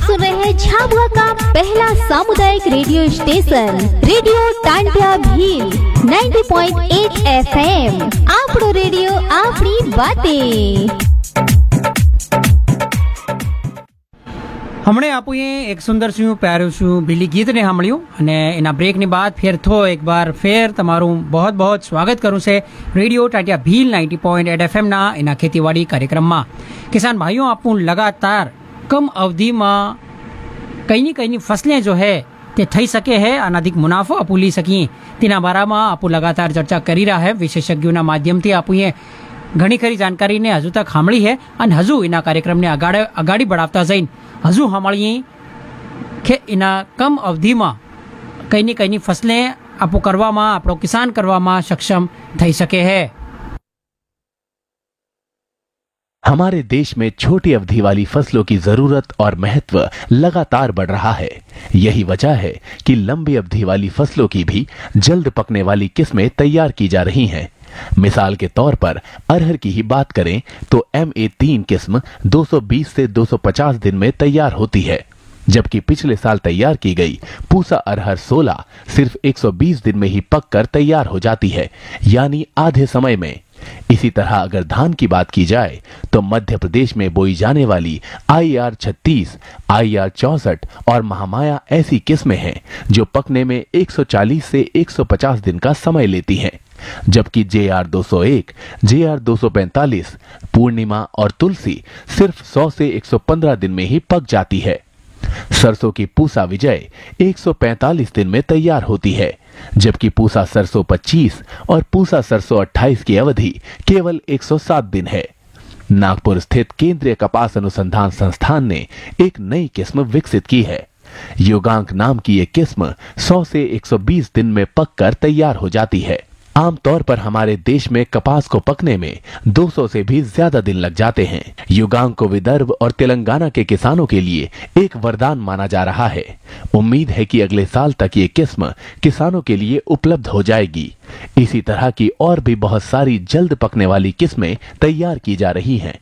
सुन रहे हैं झाबुआ का पहला सामुदायिक radio station radio Tantia Bhil 90.8 FM। आपनो रेडियो आपनी बातें। हमने आपू एक सुंदर शू प्यारू शू भीली गीत ने सांभळ्યું અને એના બ્રેકની બાદ ફેર એક વાર ફેર તમારું बहुत बहुत स्वागत करूँ से रेडियो टाटिया भील 90.8 FM ना एना खेतीवाड़ी कार्यक्रम में। किसान भाइयों आपू लगातार कम अवधि में कई फसलें जो है ते थई सके है और अधिक मुनाफो आपू ली सकी तेना बारा में आपू लगातार चर्चा करी रहा है। विशेषज्ञों ना माध्यम थी आपू घणी खरी जानकारी ने हजू तक सांभળી है और हजू एना कार्यक्रम ने अगाड़ी बढ़ावता जईने हजू सांभळीए के एना कम अवधि में कई फसलें आपो करवामां आपणो किसान करवामां सक्षम थई सके है। हमारे देश में छोटी अवधि वाली फसलों की जरूरत और महत्व लगातार बढ़ रहा है। यही वजह है कि लंबी अवधि वाली फसलों की भी जल्द पकने वाली किस्में तैयार की जा रही हैं। मिसाल के तौर पर अरहर की ही बात करें तो MA3 किस्म 220 से 250 दिन में तैयार होती है, जबकि पिछले साल तैयार की गई पूसा अरहर 16 सिर्फ 120 दिन में ही पककर तैयार हो जाती है, यानी आधे समय में। इसी तरह अगर धान की बात की जाए तो मध्य प्रदेश में बोई जाने वाली IR 36, IR 64 और महामाया ऐसी किस्में हैं जो पकने में 140 से 150 दिन का समय लेती हैं, जबकि JR 201, JR 245, पूर्णिमा और तुलसी सिर्फ 100 से 115 दिन में ही पक जाती है। सरसों की पूसा विजय 145 दिन में तैयार होती है, जबकि पूसा सरसों 25 और पूसा सरसों 28 की अवधि केवल 107 दिन है। नागपुर स्थित केंद्रीय कपास अनुसंधान संस्थान ने एक नई किस्म विकसित की है। युगांक नाम की ये किस्म 100 से 120 दिन में पककर तैयार हो जाती है। आमतौर पर हमारे देश में कपास को पकने में 200 से भी ज्यादा दिन लग जाते हैं। युगांक को विदर्भ और तेलंगाना के किसानों के लिए एक वरदान माना जा रहा है। उम्मीद है कि अगले साल तक ये किस्म किसानों के लिए उपलब्ध हो जाएगी। इसी तरह की और भी बहुत सारी जल्द पकने वाली किस्में तैयार की जा रही हैं।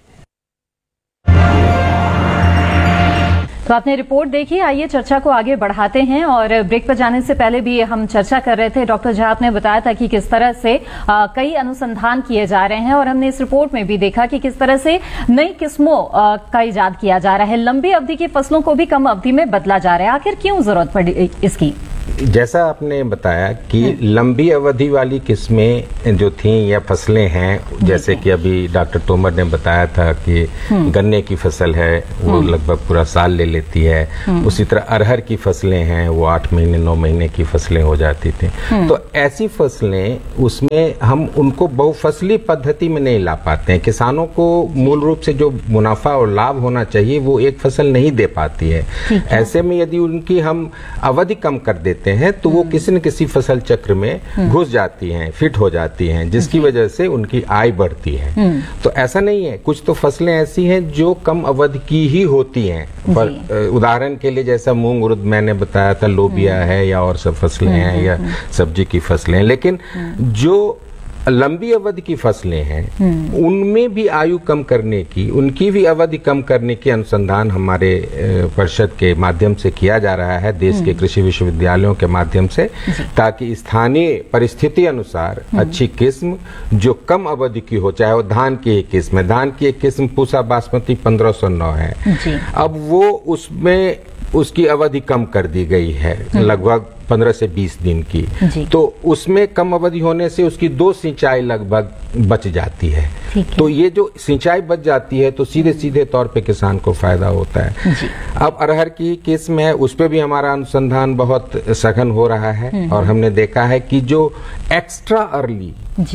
तो आपने रिपोर्ट देखी, आइए चर्चा को आगे बढ़ाते हैं। और ब्रेक पर जाने से पहले भी हम चर्चा कर रहे थे, डॉक्टर झा आपने बताया था कि किस तरह से कई अनुसंधान किए जा रहे हैं और हमने इस रिपोर्ट में भी देखा कि किस तरह से नई किस्मों का इजाद किया जा रहा है। लंबी अवधि की फसलों को भी कम अवधि में बदला जा रहा है। आखिर क्यों जरूरत पड़ी इसकी? जैसा आपने बताया कि लंबी अवधि वाली किस्में जो थीं या फसलें हैं, जैसे कि अभी डॉक्टर तोमर ने बताया था कि गन्ने की फसल है वो लगभग पूरा साल ले लेती है। उसी तरह अरहर की फसलें हैं वो 8 महीने 9 महीने की फसलें हो जाती थी। तो ऐसी फसलें उसमें हम उनको बहुफसली पद्धति में नहीं ला पाते हैं। किसानों को मूल रूप से जो मुनाफा और लाभ होना चाहिए वो एक फसल नहीं दे पाती है। ऐसे में यदि उनकी हम अवधि कम कर देते हैं तो वो किसी न किसी फसल चक्र में घुस जाती हैं, फिट हो जाती हैं, जिसकी वजह से उनकी आय बढ़ती है। तो ऐसा नहीं है, कुछ तो फसलें ऐसी हैं जो कम अवधि की ही होती हैं। पर उदाहरण के लिए जैसा मूंग उर्द मैंने बताया था, लोबिया है या और सब फसलें हैं या सब्जी की फसलें। लेकिन जो लंबी अवधि की फसलें हैं उनमें भी आयु कम करने की, उनकी भी अवधि कम करने की अनुसंधान हमारे परिषद के माध्यम से किया जा रहा है, देश के कृषि विश्वविद्यालयों के माध्यम से, ताकि स्थानीय परिस्थिति अनुसार अच्छी किस्म जो कम अवधि की हो, चाहे वो धान की एक किस्म है, धान की एक किस्म पूसा बासमती 1509 है, अब वो उसमें उसकी अवधि कम कर दी गई है लगभग 15 से 20 दिन की। तो उसमें कम अवधि होने से उसकी 2 सिंचाई लगभग बच जाती है। तो ये जो सिंचाई बच जाती है तो सीधे सीधे तौर पे किसान को फायदा होता है। अब अरहर की किस्म है, उस पर भी हमारा अनुसंधान बहुत सघन हो रहा है और हमने देखा है कि जो एक्स्ट्रा अर्ली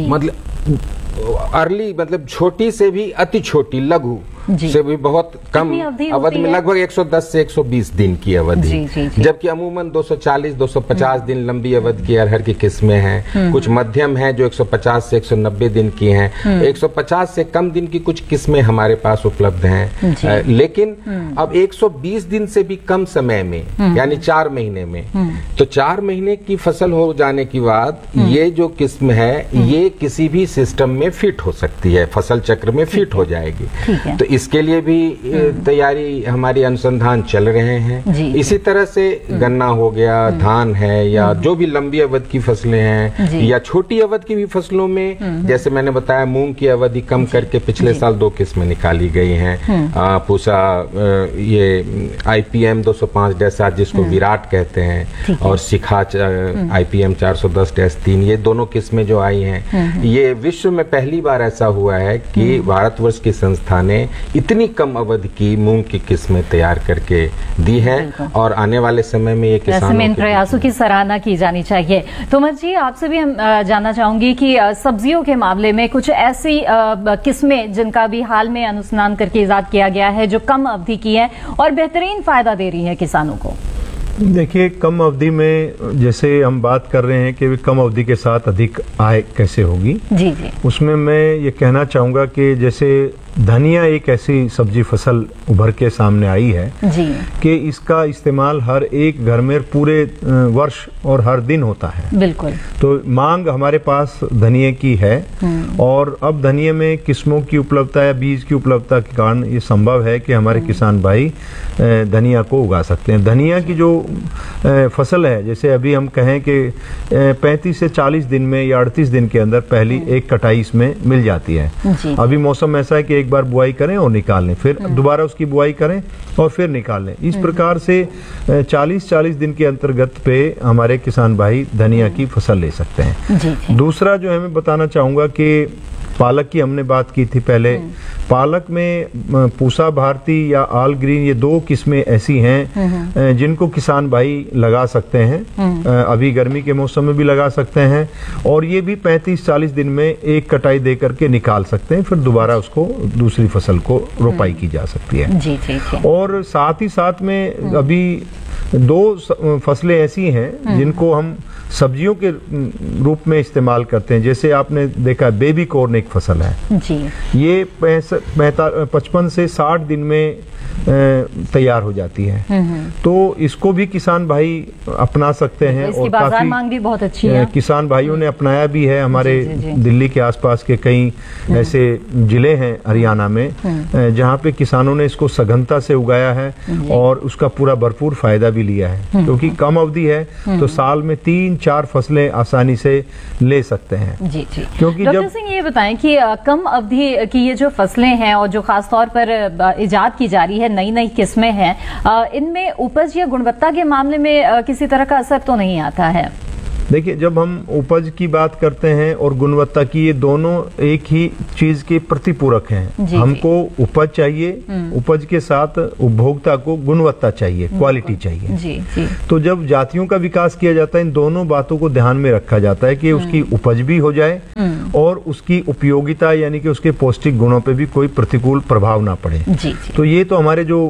मतलब छोटी से भी अति छोटी, लघु से भी बहुत कम अवधि में, लगभग 110 से 120 दिन की अवधि, जबकि अमूमन 240-250 दिन लंबी अवधि की अरहर की किस्में हैं। कुछ मध्यम हैं जो 150 से 190 दिन की हैं। 150 से कम दिन की कुछ किस्में हमारे पास उपलब्ध हैं। लेकिन अब 120 दिन से भी कम समय में, यानी 4 महीने में, तो 4 महीने की फसल हो जाने के बाद ये जो किस्म है ये किसी भी सिस्टम में फिट हो सकती है, फसल चक्र में फिट हो जाएगी। तो इसके लिए भी तैयारी हमारी अनुसंधान चल रहे हैं। इसी तरह से गन्ना हो गया, धान है, या जो भी लंबी अवधि की फसलें हैं या छोटी अवधि की भी फसलों में, जैसे मैंने बताया मूंग की अवधि कम करके पिछले साल 2 किस्में निकाली गई हैं। पूसा ये IPM 205-7 जिसको विराट कहते हैं, और शिखा IPM 410-3, ये दोनों किस्में जो आई हैं, ये विश्व में पहली बार ऐसा हुआ है कि भारतवर्ष की संस्था ने इतनी कम अवधि की मूंग की किस्में तैयार करके दी हैं, और आने वाले समय में ये किसानों इन प्रयासों की सराहना की जानी चाहिए। तोमर जी, आपसे भी हम जानना चाहूंगी कि सब्जियों के मामले में कुछ ऐसी किस्में जिनका भी हाल में अनुसंधान करके इजाद किया गया है जो कम अवधि की है और बेहतरीन फायदा दे रही है किसानों को। देखिए, कम अवधि में जैसे हम बात कर रहे हैं कि कम अवधि के साथ अधिक आय कैसे होगी, जी जी, उसमें मैं ये कहना चाहूंगा कि जैसे धनिया एक ऐसी सब्जी फसल उभर के सामने आई है जी, कि इसका इस्तेमाल हर एक घर में पूरे वर्ष और हर दिन होता है। बिल्कुल। तो मांग हमारे पास धनिया की है, और अब धनिया में किस्मों की उपलब्धता या बीज की उपलब्धता के कारण ये संभव है कि हमारे किसान भाई धनिया को उगा सकते हैं। धनिया की जो फसल है, जैसे अभी हम कहें कि 35 से 40 दिन में या 38 दिन के अंदर पहली एक कटाई इसमें मिल जाती है। अभी मौसम ऐसा है कि एक बार बुआई करें और निकाल लें, फिर दोबारा उसकी बुआई करें और फिर निकाल लें। इस प्रकार से 40 दिन के अंतर्गत पे हमारे किसान भाई धनिया की फसल ले सकते हैं। दूसरा जो है मैं बताना चाहूंगा कि पालक की हमने बात की थी पहले। पालक में पूसा भारती या आल ग्रीन, ये 2 किस्में ऐसी हैं जिनको किसान भाई लगा सकते हैं। अभी गर्मी के मौसम में भी लगा सकते हैं, और ये भी 35-40 दिन में एक कटाई दे करके निकाल सकते हैं, फिर दोबारा उसको दूसरी फसल को रोपाई की जा सकती है। जी, जी, जी। और साथ ही साथ में अभी 2 फसलें ऐसी हैं जिनको हम सब्जियों के रूप में इस्तेमाल करते हैं। जैसे आपने देखा बेबी कॉर्न एक फसल है जी, ये 55 से 60 दिन में तैयार हो जाती है। तो इसको भी किसान भाई अपना सकते हैं, इसकी और बाजार काफी मांग भी बहुत अच्छी है। किसान भाइयों ने अपनाया भी है। हमारे जी। दिल्ली के आसपास के कई ऐसे जिले हैं हरियाणा में जहाँ पे किसानों ने इसको सघनता से उगाया है और उसका पूरा भरपूर फायदा भी लिया है, क्योंकि कम अवधि है तो साल में 3-4 फसलें आसानी से ले सकते हैं। जी जी। क्योंकि डॉक्टर सिंह, ये बताएं कि कम अवधि की ये जो फसलें हैं और जो खासतौर पर इजाद की जा रही है, नई किस्में हैं, इनमें उपज या गुणवत्ता के मामले में किसी तरह का असर तो नहीं आता है? देखिए, जब हम उपज की बात करते हैं और गुणवत्ता की, ये दोनों एक ही चीज के प्रतिपूरक हैं। हमको उपज चाहिए, उपज के साथ उपभोक्ता को गुणवत्ता चाहिए, क्वालिटी चाहिए। जी, जी। तो जब जातियों का विकास किया जाता है, इन दोनों बातों को ध्यान में रखा जाता है कि उसकी उपज भी हो जाए और उसकी उपयोगिता यानी कि उसके पौष्टिक गुणों पे भी कोई प्रतिकूल प्रभाव ना पड़े। जी, जी। तो ये तो हमारे जो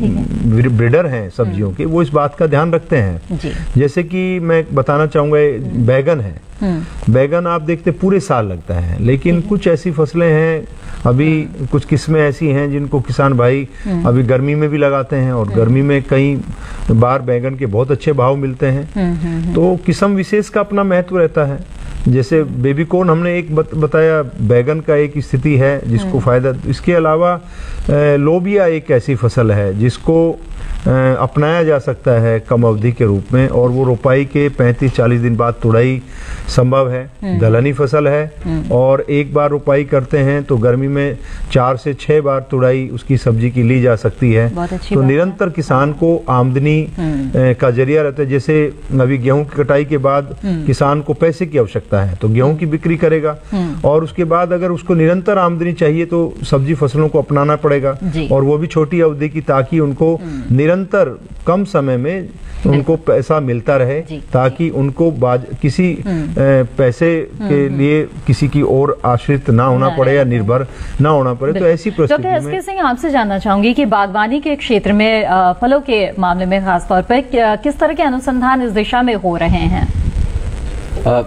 ब्रीडर हैं सब्जियों के, वो इस बात का ध्यान रखते हैं। जी। जैसे कि मैं बताना चाहूंगा, बैगन है। बैगन आप देखते पूरे साल लगता है, लेकिन कुछ ऐसी फसलें हैं, अभी कुछ किस्में ऐसी हैं जिनको किसान भाई अभी गर्मी में भी लगाते हैं, और गर्मी में कई बार बैगन के बहुत अच्छे भाव मिलते हैं। तो किस्म विशेष का अपना महत्व रहता है। जैसे बेबी कॉर्न हमने एक बताया, बैगन का एक स्थिति है जिसको फायदा। इसके अलावा लोबिया एक ऐसी फसल है जिसको अपनाया जा सकता है कम अवधि के रूप में, और वो रोपाई के 35-40 दिन बाद तुड़ाई संभव है। दलहनी फसल है, और एक बार रोपाई करते हैं तो गर्मी में 4 से 6 बार तुड़ाई उसकी सब्जी की ली जा सकती है। तो निरंतर किसान को आमदनी का जरिया रहता है। जैसे अभी गेहूं की कटाई के बाद किसान को पैसे की आवश्यकता है, तो गेहूं की बिक्री करेगा, और उसके बाद अगर उसको निरंतर आमदनी चाहिए तो सब्जी फसलों को अपनाना पड़ेगा, और वो भी छोटी अवधि की, ताकि उनको निरंतर कम समय में उनको पैसा मिलता रहे, ताकि उनको किसी पैसे के लिए किसी की ओर आश्रित ना होना पड़े या निर्भर ना होना पड़े। तो ऐसी परिस्थिति में डॉक्टर सिंह, आपसे जानना चाहूंगी कि बागवानी के क्षेत्र में फलों के मामले में खासतौर पर किस तरह के अनुसंधान इस दिशा में हो रहे हैं?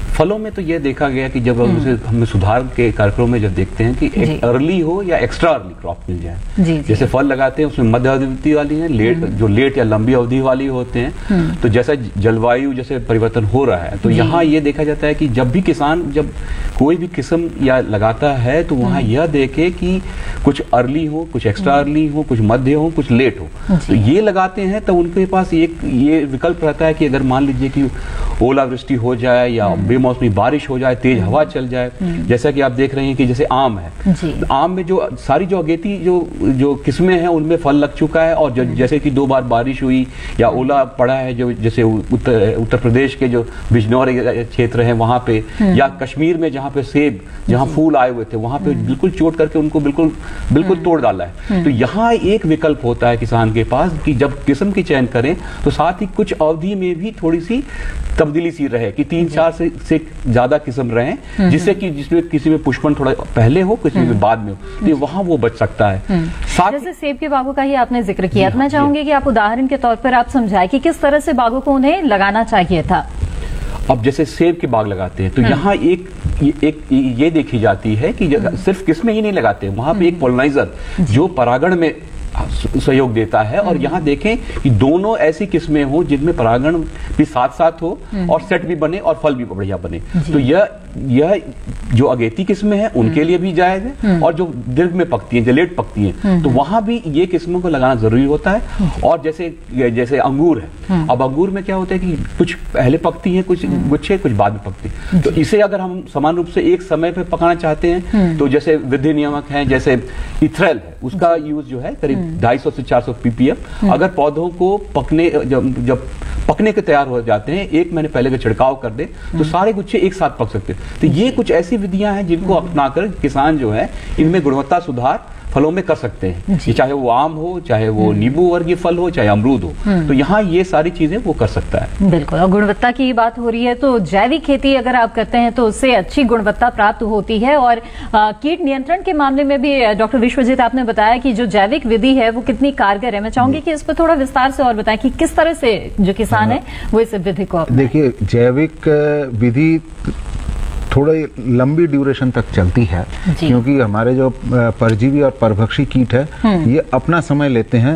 फलों में तो ये देखा गया कि जब हमें सुधार के कार्यक्रमों में जब देखते हैं कि एक अर्ली हो या एक्स्ट्रा अर्ली क्रॉप मिल जाए। जैसे फल लगाते हैं उसमें मध्य अवधि वाली है, लेट या लंबी अवधि वाली होते हैं। तो जैसा जलवायु जैसे परिवर्तन हो रहा है तो यहाँ ये देखा जाता है कि जब भी किसान जब कोई भी किस्म या लगाता है तो वहाँ यह देखे कि कुछ अर्ली हो, कुछ एक्स्ट्रा अर्ली हो, कुछ मध्य हो, कुछ लेट हो। तो ये लगाते हैं तो उनके पास एक ये विकल्प रहता है कि अगर मान लीजिए कि ओलावृष्टि हो जाए या बेमौसमी बारिश हो जाए, तेज हवा चल जाए, जैसा कि आप देख रहे हैं कि जैसे आम है, आम में जो सारी जो अगेती जो किस्में हैं उनमें फल लग चुका है और जैसे कि 2 बार बारिश हुई या ओला पड़ा है, जो जैसे उत्तर प्रदेश के जो बिजनौर क्षेत्र है वहां पे, या कश्मीर में जहाँ पे सेब जहाँ फूल आए हुए थे वहां पे बिल्कुल चोट करके उनको बिल्कुल तोड़ डाला है। तो यहाँ एक विकल्प होता है किसान के पास कि जब किस्म की चयन करें तो साथ ही कुछ अवधि में भी थोड़ी सी तब्दीली सी रहे कि 3-4 से ज्यादा किस्म रहे, जिससे कि जिसमें किसी में पुष्पन थोड़ा पहले हो, किसी में बाद में हो, तो वहां वो बच सकता है। जैसे सेब के बागों का ही आपने जिक्र किया, तो मैं चाहूंगी कि आप उदाहरण के तौर पर आप समझाएं कि किस तरह से बागों को उन्हें लगाना चाहिए था। अब जैसे सेब के बाग लगाते हैं तो यहाँ एक ये देखी जाती है कि सिर्फ किस्में ही नहीं लगाते, वहां पे एक पॉलिनाइजर जो परागण में सहयोग देता है। और यहाँ देखें कि दोनों ऐसी किस्में हो जिनमें परागण भी साथ साथ हो और सेट भी बने और फल भी बढ़िया बने। तो यह जो अगेती किस्में हैं उनके लिए भी जायज है, और जो दीर्घ में पकती हैं, जो लेट पकती हैं, तो वहां भी ये किस्मों को लगाना जरूरी होता है। और जैसे अंगूर है, अब अंगूर में क्या होता है कि कुछ पहले पकती हैं, कुछ गुच्छे, कुछ बाद में पकती हैं। तो इसे अगर हम समान रूप से एक समय पे पकाना चाहते हैं तो जैसे वृद्धि नियामक है, जैसे इथ्रेल है, उसका यूज जो है करीब 250 से 400 ppm। अगर पौधों को जब पकने के तैयार हो जाते हैं 1 महीने पहले का छिड़काव कर दे तो सारे गुच्छे एक साथ पक सकते हैं। तो ये कुछ ऐसी विधियां हैं जिनको अपनाकर किसान जो है इनमें गुणवत्ता सुधार फलों में कर सकते हैं, चाहे वो आम हो, चाहे वो नींबू वर्गीय फल हो, चाहे अमरूद हो। तो यहाँ ये सारी चीजें वो कर सकता है। बिल्कुल। और गुणवत्ता की बात हो रही है तो जैविक खेती अगर आप करते हैं तो उससे अच्छी गुणवत्ता प्राप्त होती है। और कीट नियंत्रण के मामले में भी डॉक्टर विश्वजीत आपने बताया कि जो जैविक विधि है वो कितनी कारगर है। मैं चाहूंगी कि इस पर थोड़ा विस्तार से और बताएं कि किस तरह से जो किसान है वो इस विधि को अपनाएं। देखिए, जैविक विधि थोड़ी लंबी ड्यूरेशन तक चलती है क्योंकि हमारे जो परजीवी और परभक्षी कीट है ये अपना समय लेते हैं,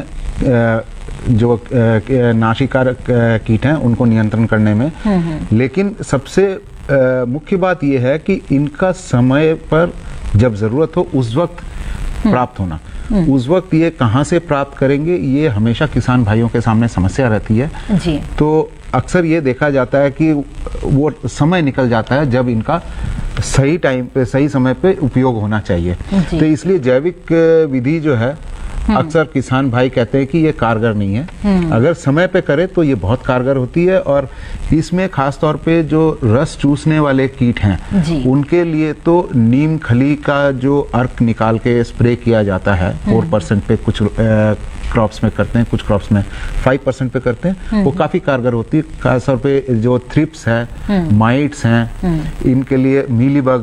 जो नाशिकारक कीट हैं उनको नियंत्रण करने में। लेकिन सबसे मुख्य बात यह है कि इनका समय पर जब जरूरत हो उस वक्त प्राप्त होना, उस वक्त ये कहाँ से प्राप्त करेंगे ये हमेशा किसान भाइयों के सामने समस्या रहती है जी। तो अक्सर ये देखा जाता है कि वो समय निकल जाता है जब इनका सही टाइम पे सही समय पे उपयोग होना चाहिए। तो इसलिए जैविक विधि जो है अक्सर किसान भाई कहते हैं कि ये कारगर नहीं है। अगर समय पे करे तो ये बहुत कारगर होती है। और इसमें खास तौर पे जो रस चूसने वाले कीट हैं उनके लिए तो नीम खली का जो अर्क निकाल के स्प्रे किया जाता है 4% पे कुछ क्रॉप्स में करते हैं, कुछ क्रॉप्स में 5% पे करते हैं, वो काफी कारगर होती है। खास तौर पे जो थ्रिप्स है, माइट्स हैं, इनके लिए मीलीबग